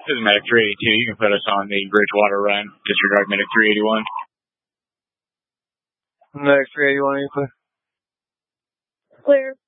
This is Medic 382. You can put us on the Bridgewater run. Disregard Medic 381. Medic 381, you clear? Clear.